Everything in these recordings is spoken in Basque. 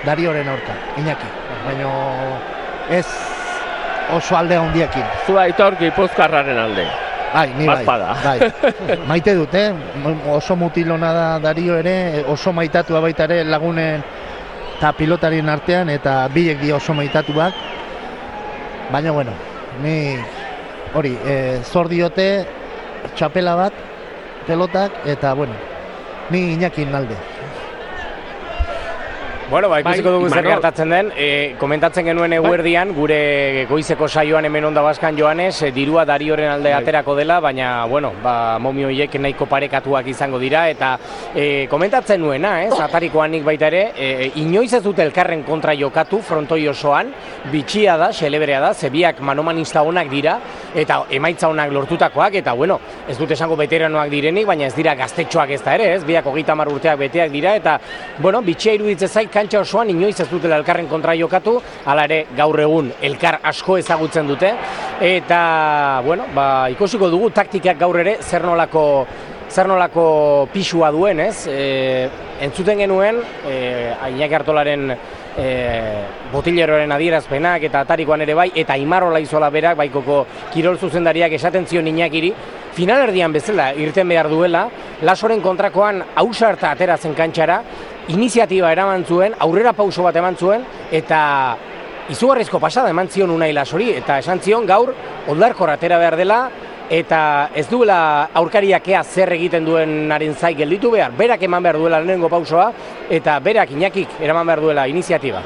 Darioren aurka, Iñaki. Baina ez oso alde handiekin. Zu Aitor Gipuzkoarraren alde. Ni bai. Maite dut, oso mutilona da Dario ere, oso maitatua baita ere lagunen eta pilotarien artean, eta bilek dio oso maitatuak. Baina, bueno, ni hori, zor diote txapela bat, pelotak, eta, bueno, ni Iñakin alde. Bueno, ikusiko dugu zer gertatzen den. Komentatzen genuen eguerdian, gure goizeko saioan hemen Onda Baskan Joanes, dirua Darioren alde aterako dela, baina, bueno, momioiek nahiko parekatuak izango dira, eta komentatzen nuena, atarikoan nik baita ere, inoiz ez dute elkarren kontra jokatu frontoi osoan, bitxia da, xelebrea da, zebiak manomanista onak dira, eta emaitza onak lortutakoak, eta, bueno, ez dute esango veteranoak direnik, baina ez dira gaztetxoak ez da ere, biak 30 urteak beteak dira, eta, bueno, bitxia iruditzen zait, kantxa osoan inoiz ez dutela elkarren kontra jokatu, hala ere gaur egun elkar asko ezagutzen dute, eta, bueno, ikusiko dugu taktikak gaur ere zer nolako pisua duen, ez? Entzuten genuen, Iñaki Artolaren botileroren adierazpenak eta atarikoan ere bai, eta Aimar Olaizola berak, baikoko kirol zuzendariak esaten zion Iñakiri, finalerdian bezala irten behar duela, Lasoren kontrakoan ausarta atera zen kantxara, iniziatiba eraman zuen, aurrera pauso bat eman zuen, eta izugarrizko pasada eman zion Unai Lasori, eta esan zion gaur oldarkor atera behar dela, eta ez duela aurkariak ea zer egiten duenaren zai gelditu behar, berak eman behar duela lehenengo pausoa, eta berak Iñakik eraman behar duela iniziatiba.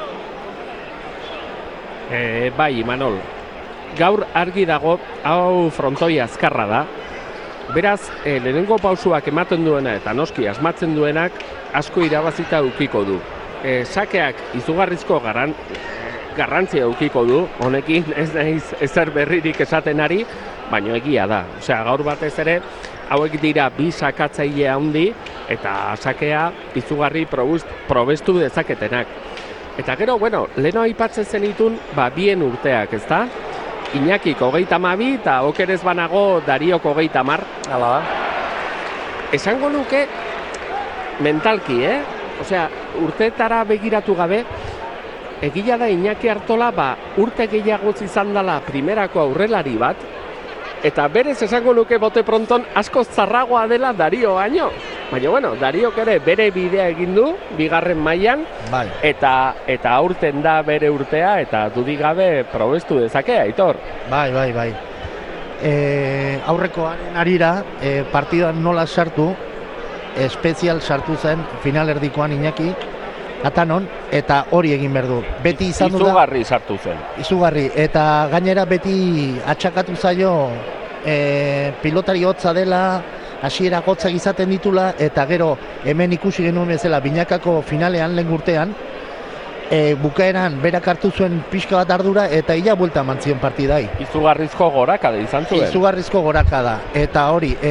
Bai, Imanol, gaur argi dago hau frontoi azkarra da, beraz, lehenengo pausoak ematen duena eta noski asmatzen duenak asko irabazita ukiko du. Sakeak izugarrizko garrantzia ukiko du, honekin ez naiz ezer berririk esaten ari, baina egia da. Osea, gaur batez ere, hauek dira bi sakatzaile handi eta sakea izugarri probestu dezaketenak. Eta gero, bueno, leheno aipatzen zenitun, bien urteak, ezta? Iñakik 32 eta okerez banago Dariok 30. Hala da. Esango nuke mentalki, Osea, urteetara begiratu gabe, egia da Iñaki Artola urte gehiagoz izan dela primerako aurrelari bat, eta berez esango nuke bote pronton asko zarragoa dela Dario baino. Baina, bueno, Dariok ere bere bidea egin du, bigarren mailan, eta aurten da bere urtea, eta dudik gabe probestu dezake, Aitor. Bai. Aurrekoaren arira, partidan nola sartu, espezial sartu zen finalerdikoan Iñaki, Katanon, eta hori egin behar du. Beti izan du da... Izugarri sartu zen. Izugarri, eta gainera beti atxakatu zaio pilotari hotza dela, hasiera gotzak izaten ditula, eta gero hemen ikusi genuen bezala binakako finalean lehen urtean, bukaeran berak hartu zuen pixka bat ardura eta ia buelta eman zion partidai. Izugarrizko gorakada izan zuen. Izugarrizko gorakada, eta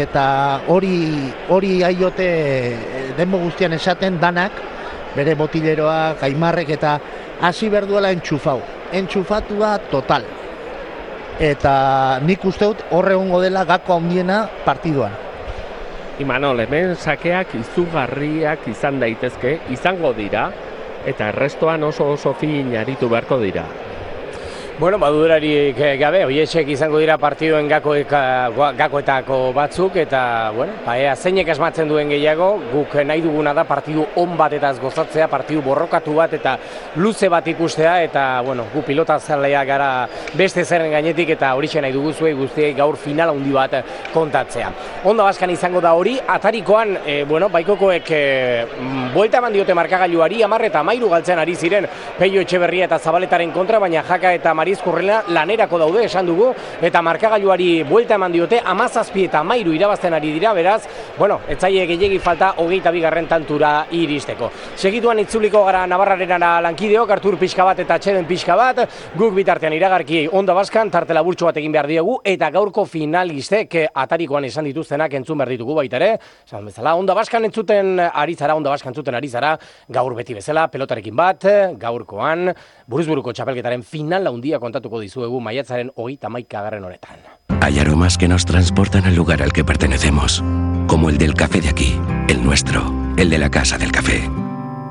hori aiote denbo guztian esaten danak, bere botileroak, Aimarrek, eta hasi berduela entxufatua total. Eta nik uste dut horre egongo dela gako handiena partiduan. Imanol, hemen sakeak izugarriak izan daitezke, izango dira, eta errestoan oso fin aritu beharko dira. Bueno, baduderarik gabe, hoiesek izango dira partiduen gakoetako batzuk, eta, bueno, ea zeinek asmatzen duen gehiago, guk nahi duguna da partidu on bat eta gozatzea, partidu borrokatu bat eta luze bat ikustea, eta, bueno, gu pilota zalea gara beste zerren gainetik, eta horixe nahi dugu zuei guztiei gaur final handi bat kontatzea. Onda Baskan izango da hori, atarikoan, bueno, baikokoek buelta eman diote markagailuari, 10 eta 13 galtzen ari ziren Peio Etxeberria eta Zabaletaren kontra, baina Jaka eta Marizkurrela lanerako daude esan dugu, eta markagailuari buelta eman diote, 17 eta 13 irabazten ari dira, beraz, bueno, etzaile gehiegi falta 22. tantura iristeko. Segituan itzuliko gara Navarrarenara lankideok, Artur pixka bat eta Txeden pixka bat, guk bitartean iragarki Onda Baskan tartela burtsu bat egin behar diegu, eta gaurko finalistek atarikoan esan dituztenak entzun behar ditugu baita ere, esan bezala, Onda Baskan entzuten ari zara, gaur beti bezala, pelotarekin bat, gaurkoan, buruzburuko txapelketaren final handia kontatuko dizuegu maiatzaren 31. honetan. Hay aromas que nos transportan al lugar al que pertenecemos, como el del café de aquí, el nuestro, el de la Casa del Café.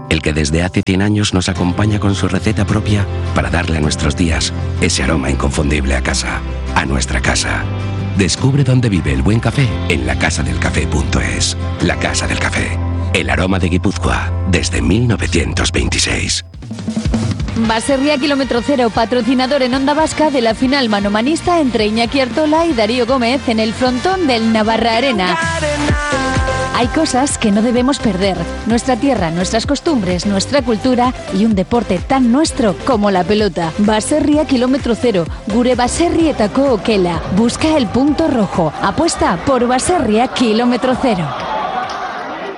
el que desde hace 100 años nos acompaña con su receta propia para darle a nuestros días ese aroma inconfundible a casa, a nuestra casa. Descubre dónde vive el buen café en lacasadelcafé.es. La Casa del Café, el aroma de Guipúzcoa desde 1926. Baserria Kilómetro Cero, patrocinador en Onda Vasca de la final manomanista entre Iñaki Artola y Darío Gómez en el frontón del Navarra Arena. Hay cosas que no debemos perder. Nuestra tierra, nuestras costumbres, nuestra cultura y un deporte tan nuestro como la pelota. Baserria Kilómetro Cero, gure baserrietako okela. Busca el punto rojo. Apuesta por Baserria Kilómetro Cero.